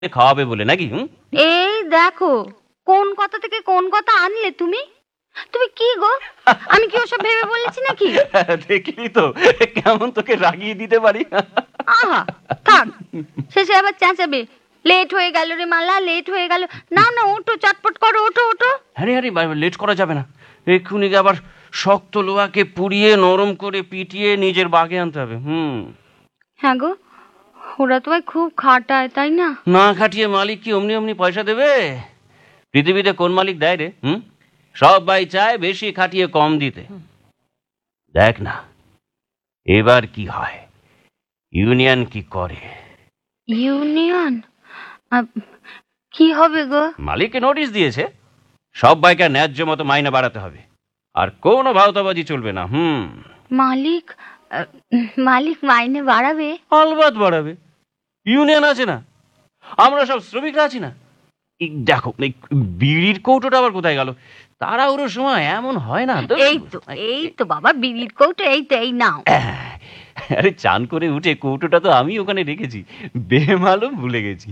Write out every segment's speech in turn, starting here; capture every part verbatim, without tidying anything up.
খাওয়াবে বলে নাকি? এই দেখো কোন কথা থেকে কোন কথা আনলে তুমি। তুমি কি গো, আমি কি ওসব ভেবে বলেছি নাকি? দেখলি তো কেমন তোকে রাগিয়ে দিতে পারি। আহা থাক, শেষে আবার চেঁচাবে লেট হয়ে গেল রে মালা, লেট হয়ে গেল। না না ওঠো, চটপট করো, ওঠো ওঠো। আরে আরে লেট করা যাবে না, এক্ষুনি আবার শক্ত লোহাকে পুড়িয়ে নরম করে পিটিয়ে নিজের বাগে আনতে হবে। হুম হ্যাঁ গো, ওরা তোমায় খুব খাটায় তাই না? না খাটিয়ে মালিক কি অমনি অমনি পয়সা দেবে? পৃথিবীতে কোন মালিক দেয় রে? হুম সবাই চায় বেশি খাটিয়ে কম দিতে। দেখ না এবার কি হয়, ইউনিয়ন কি করে। ইউনিয়ন কি হবে গো? মালিককে নোটিশ দিয়েছে সবাইকে ন্যায্য মতো মাইনে বাড়াতে হবে, আর কোনো ভাওতাবাজি চলবে না। হুম মালিক মালিক মাইনে বাড়াবে? অলবাত বাড়াবে, ইউনিয়ন আছে না, আমরা সব শ্রমিকরা আছি না। দেখো বিড়ির কৌটোটা আবার কোথায় গেল? তাড়াহুড়োর সময় এমন হয় না তো। এই তো এই তো বাবা বিড়ির কৌটো, এই তো এই নাও। আরে চান করে উঠে কৌটোটা তো আমি ওখানে রেখেছি, বেমালুম ভুলে গেছি।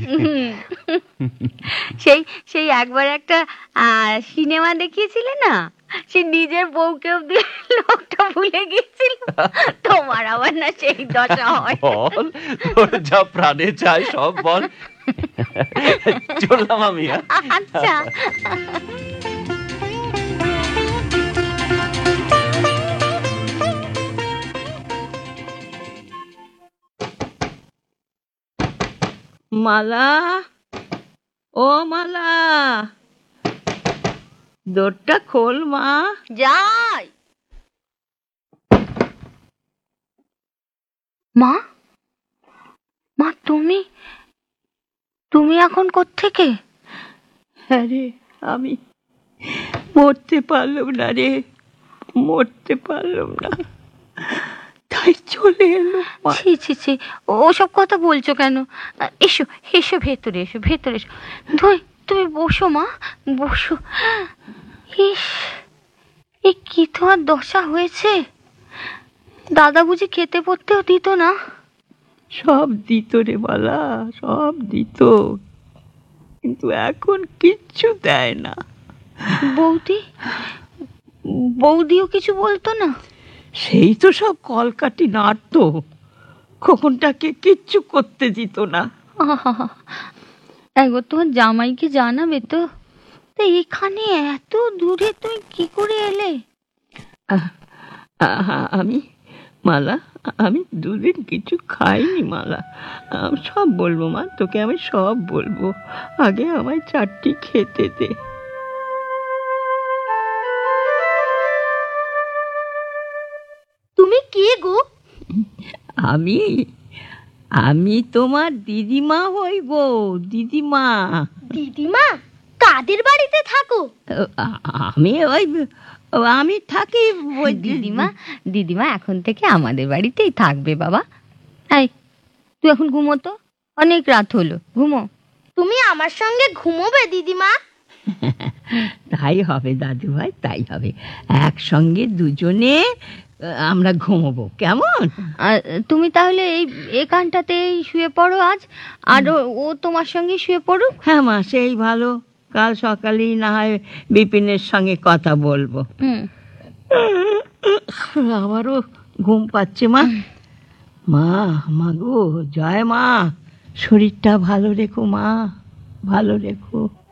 সেই সেই একবার একটা সিনেমা দেখিয়েছিলে না, সে নিজের বউকে অব্দি লোকটা ভুলে গিয়েছিল। তোমার আবার না সেই দশা হয়? বল তোর যা প্রাণে চাই সব বল। চললাম আমি। আচ্ছা মালা, ও মালা, দরটা খোল মা। যাই। মা মা তুমি তুমি এখন কোত্থেকে? হ্যাঁ রে, আমি মরতে পারলাম না রে, মরতে পারলাম না, তাই চলে এলো। ছি ছি ছি, ওসব কথা বলছো কেন? এসো এসো ভেতরে এসো, ভেতরে এসো। ধুই তুমি বসো মা, বসো। ইস এ কি তোমার দশা হয়েছে? দাদা বুঝি খেতে পড়তেও দিত না? সব দিত রে মালা, সব দিত, কিন্তু এখন কিচ্ছু দেয় না। বৌদি বৌদিও কিছু বলতো না? সেই তো সব কলকাঠি নাড়তো, খোকনটাকে কিচ্ছু করতে দিত না। একবার তোমার জামাইকে জানাবে তো। তা এখানে এত দূরে তুমি কি করে এলে? আমি মালা, আমি দুদিন কিছু খাইনি মালা, আমি সব বলবো মা, তোকে আমি সব বলবো, আগে আমায় চারটি খেতে দে। তুমি কে গো? আমি আমি তোমার দিদিমা হই গো, দিদিমা। দিদিমা? কাদের বাড়িতে থাকো? আমি ওই আমি থাকি ওই দিদিমা দিদিমা এখন থেকে আমাদের বাড়িতেই থাকবে বাবা। এই তুই এখন ঘুমো তো, অনেক রাত হলো, ঘুমো। তুমি আমার সঙ্গে ঘুমোবে দিদিমা? তাই হবে দাদু ভাই, তাই হবে, একসঙ্গে দুজনে আমরা ঘুমোবো, কেমন? তুমি তাহলে এই এখানটাতেই শুয়ে পড়ো আজ, আর ও তোমার সঙ্গে শুয়ে পড়ুক। হ্যাঁ মা, সেই ভালো, কাল সকালেই না হয় বিপিনের সঙ্গে কথা বলবো। আমারও ঘুম পাচ্ছে মা। মা মা গো, জয় মা, শরীরটা ভালো রেখো মা, ভালো রেখো।